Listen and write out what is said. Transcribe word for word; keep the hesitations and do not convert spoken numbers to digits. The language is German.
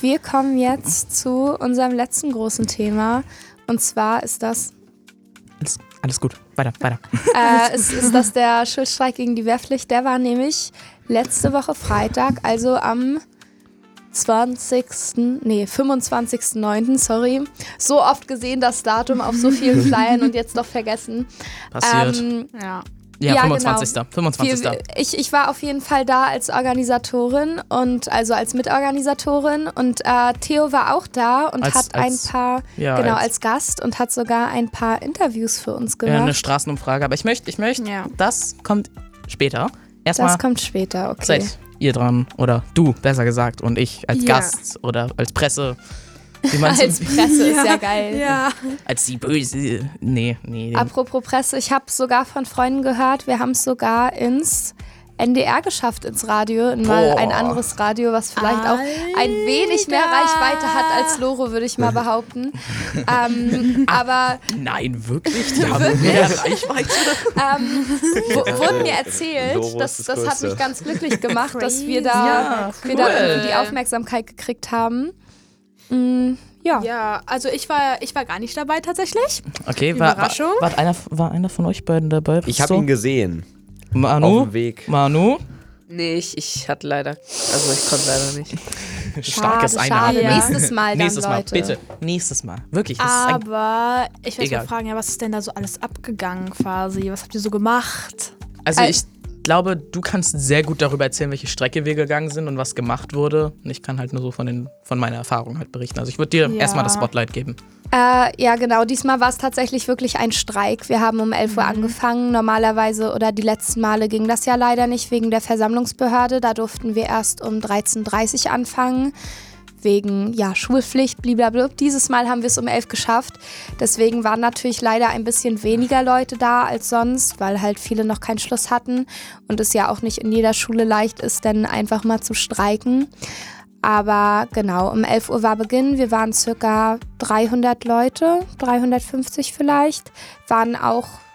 wir kommen jetzt zu unserem letzten großen Thema. Und zwar ist das... Alles, alles gut, weiter, weiter. Äh, es ist das der Schulstreik gegen die Wehrpflicht. Der war nämlich letzte Woche Freitag, also am zwanzigsten Nee, fünfundzwanzigsten neunten sorry. So oft gesehen das Datum auf so vielen Flyern und jetzt doch vergessen. Passiert. Ähm, Ja. Ja, ja, fünfundzwanzigsten Genau. fünfundzwanzigsten Wir, ich, ich war auf jeden Fall da als Organisatorin und also als Mitorganisatorin und äh, Theo war auch da und Als- hat als- ein paar, ja, genau, als- als Gast und hat sogar ein paar Interviews für uns Ja, eine gemacht. Straßenumfrage. Aber ich möchte, ich möchte, Ja. das kommt später. Erstmal Das kommt später, okay. seid ihr dran oder du, besser gesagt, und ich als Ja. Gast oder als Presse. Wie man Als Presse ist ja geil. Ja. als die böse. Nee, nee. den- Apropos Presse, ich habe sogar von Freunden gehört, wir haben es sogar ins N D R geschafft, ins Radio, in mal Boah. ein anderes Radio, was vielleicht auch ein wenig mehr Reichweite hat als Loro, würde ich mal behaupten. ähm, aber Nein, wirklich? Die haben mehr Reichweite? ähm, w- wurde mir erzählt, Loro das, ist das das hat Größte. mich ganz glücklich gemacht, dass wir Ja, da, wir da cool. irgendwie die Aufmerksamkeit gekriegt haben. Mm, ja. Ja, also ich war, ich war gar nicht dabei tatsächlich. Okay, war, war, Überraschung. war, einer, war einer von euch beiden dabei? Ich habe So? ihn gesehen. Manu? Auf dem Weg. Manu? Nee, ich, ich hatte leider, also ich konnte leider nicht. Starkes schade, Einatmen. schade. Ja. Nächstes Mal dann, Nächstes Mal, Leute. bitte. Nächstes Mal. Wirklich. Das ist ein, Aber ich wollte Egal. mal fragen, ja, was ist denn da so alles abgegangen quasi? Was habt ihr so gemacht? also Al- ich glaube, du kannst sehr gut darüber erzählen, welche Strecke wir gegangen sind und was gemacht wurde. Und ich kann halt nur so von, den, von meiner Erfahrung halt berichten. Also ich würde dir Ja. erstmal das Spotlight geben. Äh, ja, genau. Diesmal war es tatsächlich wirklich ein Streik. Wir haben um elf Uhr angefangen. Normalerweise oder die letzten Male ging das ja leider nicht wegen der Versammlungsbehörde. Da durften wir erst um dreizehn Uhr dreißig anfangen. Wegen ja, Schulpflicht, blablabla. Dieses Mal haben wir es um elf geschafft. Deswegen waren natürlich leider ein bisschen weniger Leute da als sonst, weil halt viele noch keinen Schluss hatten und es ja auch nicht in jeder Schule leicht ist, dann einfach mal zu streiken. Aber genau, um elf Uhr war Beginn. Wir waren circa dreihundert Leute, dreihundertfünfzig vielleicht. Waren auch